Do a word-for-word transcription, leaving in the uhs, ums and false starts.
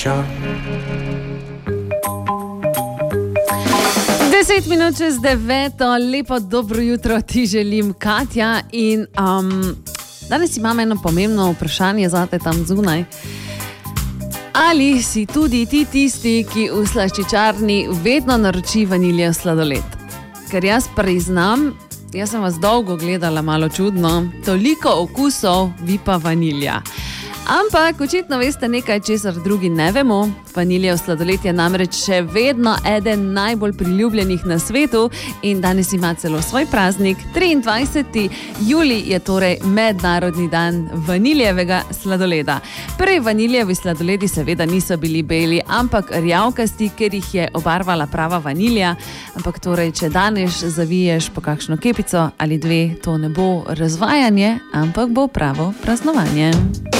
Deset minut čez deveto, lepo dobro jutro ti želim, Katja. In um, danes imam eno pomembno vprašanje zate tam zunaj. Ali si tudi ti tisti, ki v slaščičarni vedno naroči vaniljev sladoled? Ker jaz priznam, jaz sem vas dolgo gledala malo čudno, toliko okusov, vi pa vanilja. Ampak očitno veste nekaj, česar drugi ne vemo. Vaniljev sladoled je namreč še vedno eden najbolj priljubljenih na svetu in danes ima celo svoj praznik. triindvajseti julij je torej mednarodni dan vaniljevega sladoleda. Prvi vaniljevi sladoledi seveda niso bili beli, ampak rjavkasti, ker jih je obarvala prava vanilja. Ampak torej, če danes zaviješ po kakšno kepico ali dve, to ne bo razvajanje, ampak bo pravo praznovanje.